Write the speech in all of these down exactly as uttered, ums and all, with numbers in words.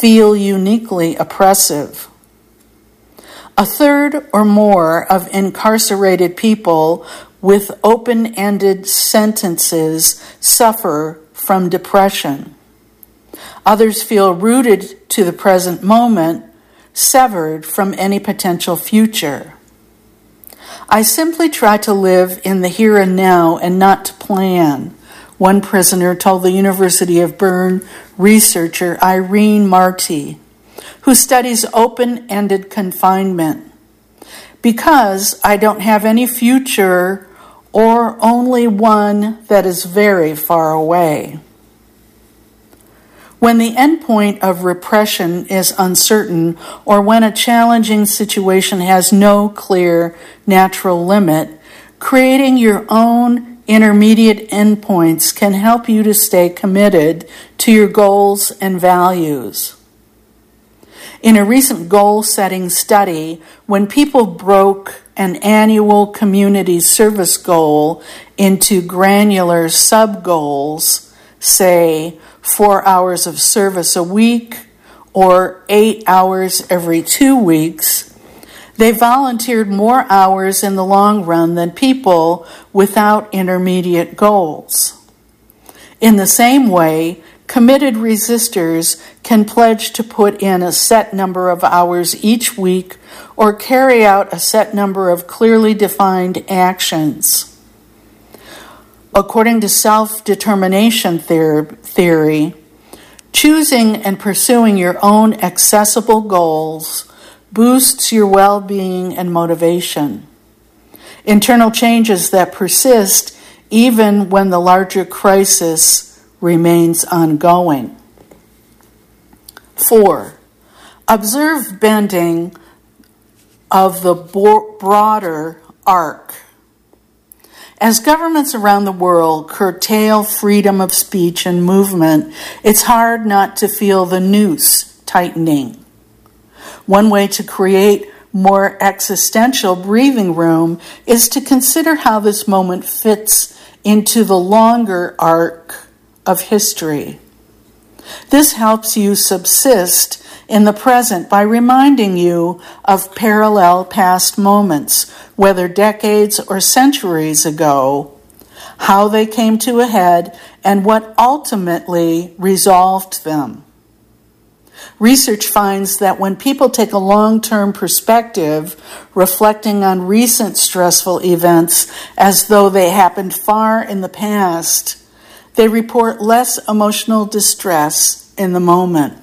feel uniquely oppressive. A third or more of incarcerated people with open-ended sentences suffer from depression. Others feel rooted to the present moment, severed from any potential future. I simply try to live in the here and now and not to plan, one prisoner told the University of Bern researcher Irene Marti, who studies open-ended confinement. Because I don't have any future or only one that is very far away. When the endpoint of repression is uncertain, or when a challenging situation has no clear natural limit, creating your own intermediate endpoints can help you to stay committed to your goals and values. In a recent goal-setting study, when people broke an annual community service goal into granular sub-goals, say four hours of service a week or eight hours every two weeks, they volunteered more hours in the long run than people without intermediate goals. In the same way, committed resistors can pledge to put in a set number of hours each week or carry out a set number of clearly defined actions. According to self-determination theory, choosing and pursuing your own accessible goals boosts your well-being and motivation. Internal changes that persist even when the larger crisis remains ongoing. Four, observe bending of the bo- broader arc. As governments around the world curtail freedom of speech and movement, it's hard not to feel the noose tightening. One way to create more existential breathing room is to consider how this moment fits into the longer arc of history. This helps you subsist in the present by reminding you of parallel past moments, whether decades or centuries ago, how they came to a head, and what ultimately resolved them. Research finds that when people take a long-term perspective, reflecting on recent stressful events as though they happened far in the past, they report less emotional distress in the moment.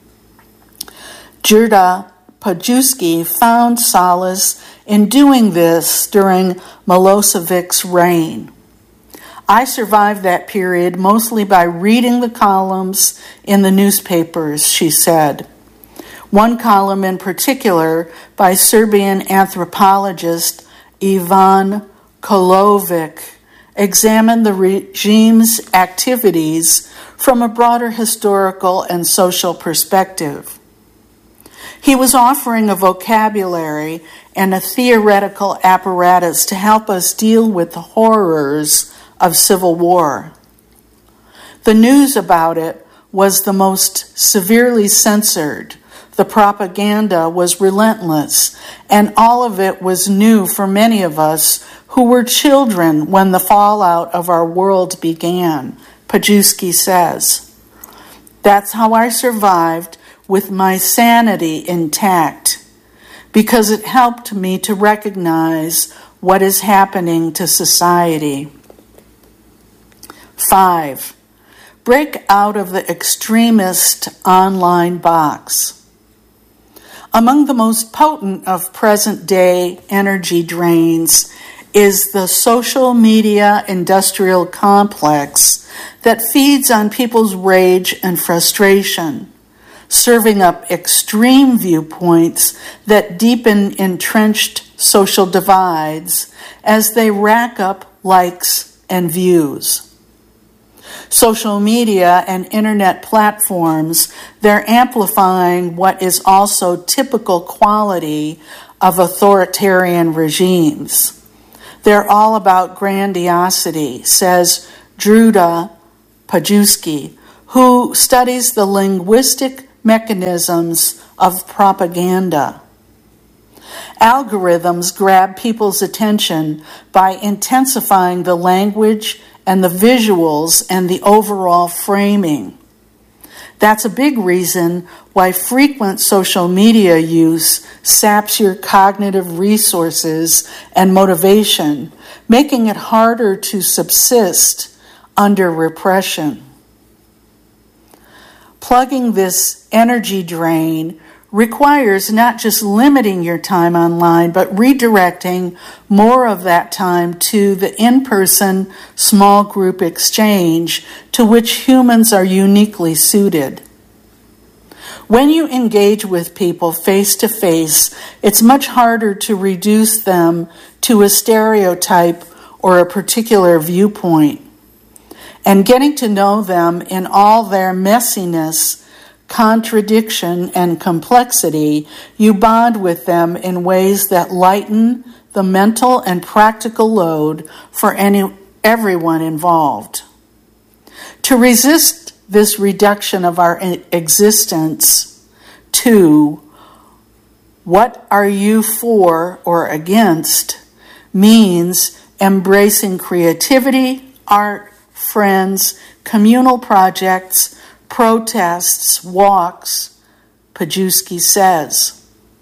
Jurda Pajuski found solace in doing this during Milosevic's reign. I survived that period mostly by reading the columns in the newspapers, she said. One column in particular by Serbian anthropologist Ivan Kolovic examined the regime's activities from a broader historical and social perspective. He was offering a vocabulary and a theoretical apparatus to help us deal with the horrors of civil war. The news about it was the most severely censored. The propaganda was relentless, and all of it was new for many of us who were children when the fallout of our world began, Pajuski says. That's how I survived with my sanity intact, because it helped me to recognize what is happening to society. Five, break out of the extremist online box. Among the most potent of present-day energy drains is the social media industrial complex that feeds on people's rage and frustration, serving up extreme viewpoints that deepen entrenched social divides as they rack up likes and views. Social media and internet platforms, they're amplifying what is also typical quality of authoritarian regimes. They're all about grandiosity, says Jurda Pajuski, who studies the linguistic mechanisms of propaganda. Algorithms grab people's attention by intensifying the language and the visuals and the overall framing. That's a big reason why frequent social media use saps your cognitive resources and motivation, making it harder to subsist under repression. Plugging this energy drain requires not just limiting your time online, but redirecting more of that time to the in-person small group exchange to which humans are uniquely suited. When you engage with people face to face, it's much harder to reduce them to a stereotype or a particular viewpoint. And getting to know them in all their messiness, contradiction, and complexity, you bond with them in ways that lighten the mental and practical load for any, everyone involved. To resist this reduction of our existence to what are you for or against means embracing creativity, art, friends, communal projects, protests, walks, Pajewski says.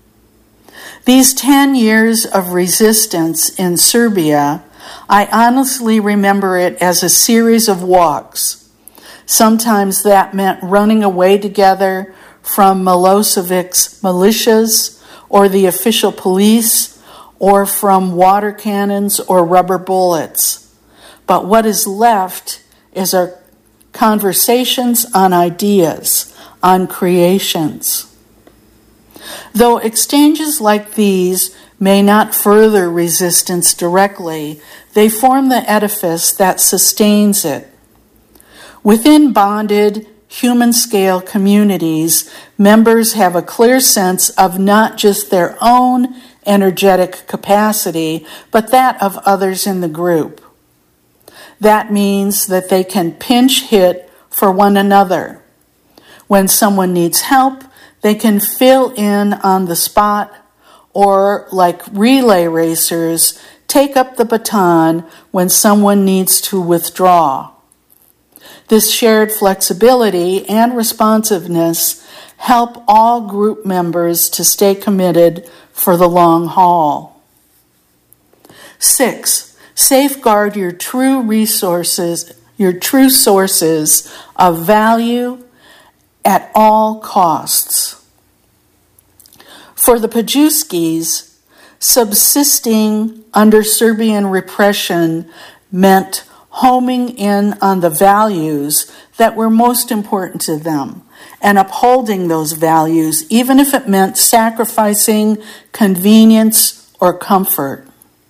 These ten years of resistance in Serbia, I honestly remember it as a series of walks. Sometimes that meant running away together from Milosevic's militias or the official police or from water cannons or rubber bullets. But what is left is our conversations on ideas, on creations. Though exchanges like these may not further resistance directly, they form the edifice that sustains it. Within bonded, human-scale communities, members have a clear sense of not just their own energetic capacity, but that of others in the group. That means that they can pinch hit for one another. When someone needs help, they can fill in on the spot, or like relay racers, take up the baton when someone needs to withdraw. This shared flexibility and responsiveness help all group members to stay committed for the long haul. Six, safeguard your true resources, your true sources of value at all costs. For the Pajewskis, subsisting under Serbian repression meant homing in on the values that were most important to them and upholding those values, even if it meant sacrificing convenience or comfort.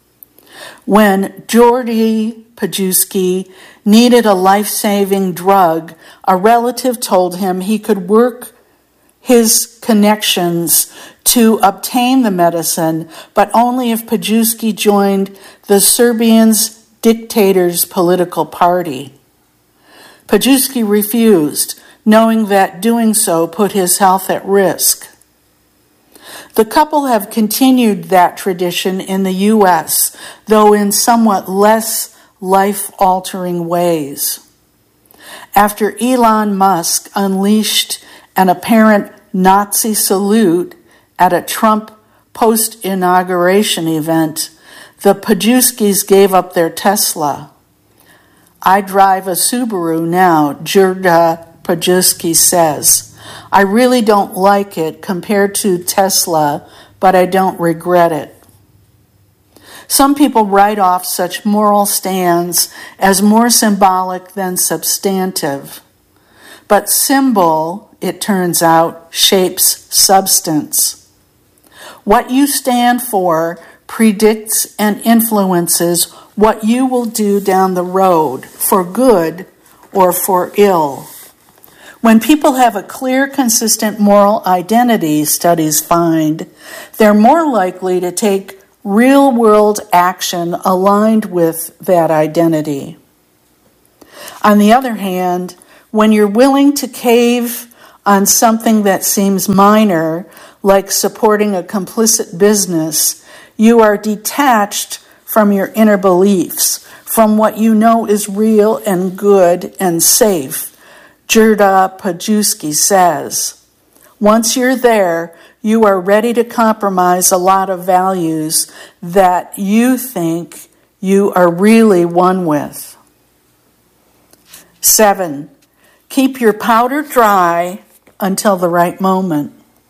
When Georgi Pajewski needed a life-saving drug, a relative told him he could work his connections to obtain the medicine, but only if Pajewski joined the Serbian's dictator's political party. Pajewski refused, knowing that doing so put his health at risk. The couple have continued that tradition in the U S, though in somewhat less life-altering ways. After Elon Musk unleashed an apparent Nazi salute at a Trump post-inauguration event, the Pajewskis gave up their Tesla. I drive a Subaru now, Jurga Pajewski says. I really don't like it compared to Tesla, but I don't regret it. Some people write off such moral stands as more symbolic than substantive. But symbol, it turns out, shapes substance. What you stand for predicts and influences what you will do down the road, for good or for ill. When people have a clear, consistent moral identity, studies find, they're more likely to take real-world action aligned with that identity. On the other hand, when you're willing to cave on something that seems minor, like supporting a complicit business, you are detached from your inner beliefs, from what you know is real and good and safe. Jurda Paczewski says, once you're there, you are ready to compromise a lot of values that you think you are really one with. Seven, keep your powder dry until the right moment.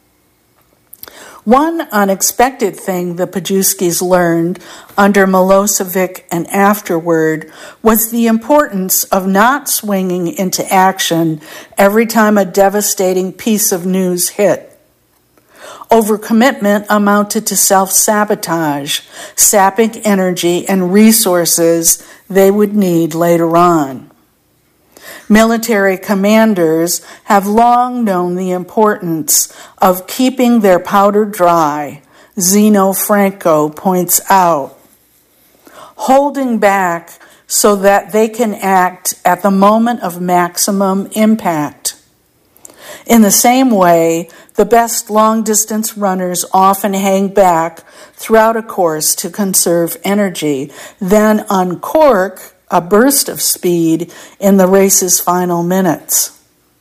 One unexpected thing the Paczewskis learned under Milosevic and afterward was the importance of not swinging into action every time a devastating piece of news hit. Overcommitment amounted to self-sabotage, sapping energy and resources they would need later on. Military commanders have long known the importance of keeping their powder dry, Zeno Franco points out. Holding back so that they can act at the moment of maximum impact. In the same way, the best long-distance runners often hang back throughout a course to conserve energy, then uncork a burst of speed in the race's final minutes.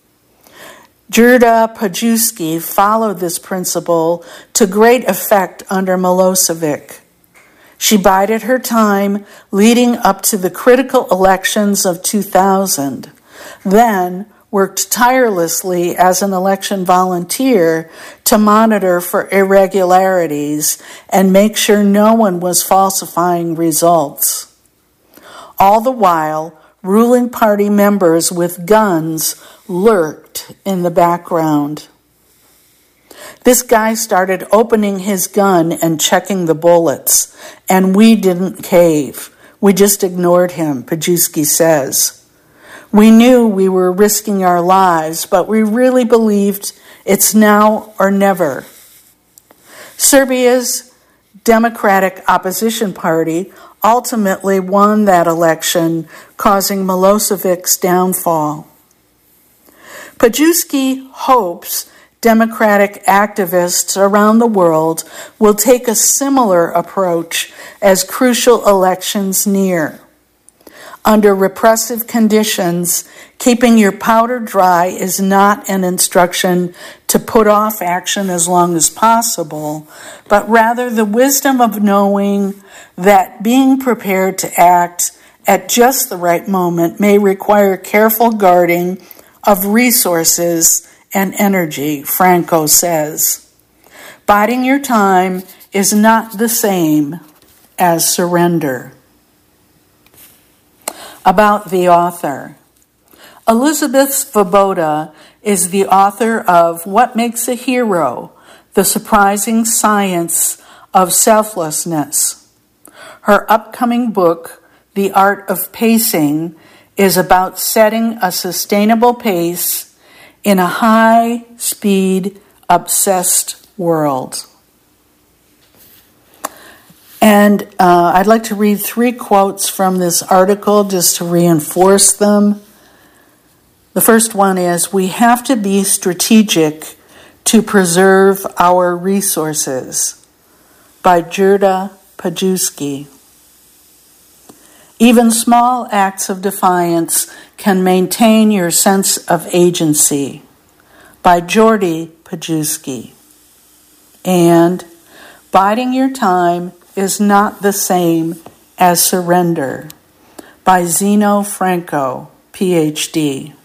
Jurda Paczewski followed this principle to great effect under Milosevic. She bided her time leading up to the critical elections of two thousand, then worked tirelessly as an election volunteer to monitor for irregularities and make sure no one was falsifying results. All the while, ruling party members with guns lurked in the background. This guy started opening his gun and checking the bullets, and we didn't cave. We just ignored him, Paczewski says. We knew we were risking our lives, but we really believed it's now or never. Serbia's Democratic Opposition Party ultimately won that election, causing Milosevic's downfall. Paczewski hopes democratic activists around the world will take a similar approach as crucial elections near. Under repressive conditions, keeping your powder dry is not an instruction to put off action as long as possible, but rather the wisdom of knowing that being prepared to act at just the right moment may require careful guarding of resources and energy, Franco says. Biding your time is not the same as surrender. About the author. Elizabeth Svoboda is the author of What Makes a Hero? The Surprising Science of Selflessness. Her upcoming book, The Art of Pacing, is about setting a sustainable pace in a high-speed, obsessed world. And uh, I'd like to read three quotes from this article just to reinforce them. The first one is, we have to be strategic to preserve our resources, by Jurda Paczewski. Even small acts of defiance can maintain your sense of agency, by Jordi Paczewski. And biding your time is not the same as surrender, by Zeno Franco, P H D.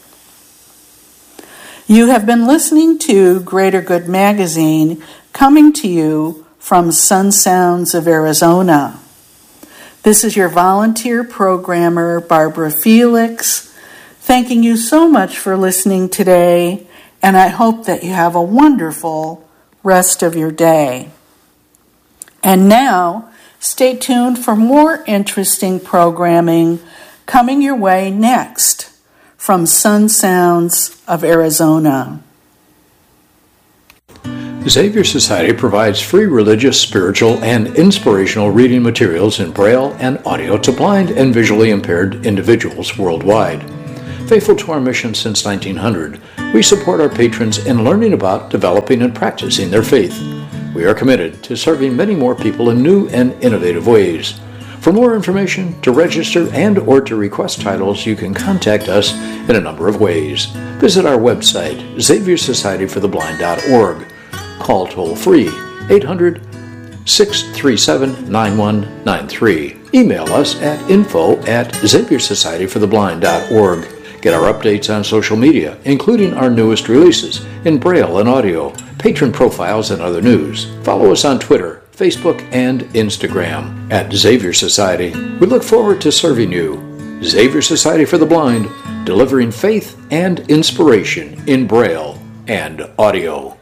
You have been listening to Greater Good Magazine, coming to you from Sun Sounds of Arizona. This is your volunteer programmer, Barbara Felix, thanking you so much for listening today, and I hope that you have a wonderful rest of your day. And now, stay tuned for more interesting programming coming your way next from Sun Sounds of Arizona. The Xavier Society provides free religious, spiritual, and inspirational reading materials in Braille and audio to blind and visually impaired individuals worldwide. Faithful to our mission since nineteen hundred, We support our patrons in learning about, developing, and practicing their faith. We are committed to serving many more people in new and innovative ways. For more information, to register, and or to request titles, you can contact us in a number of ways. Visit our website, Xavier Society for the Blind dot org. Call toll-free eight hundred, six three seven, nine one nine three. Email us at info at Xavier Society for the Blind dot org. Get our updates on social media, including our newest releases in Braille and audio, patron profiles, and other news. Follow us on Twitter, Facebook, and Instagram at Xavier Society. We look forward to serving you. Xavier Society for the Blind, delivering faith and inspiration in Braille and audio.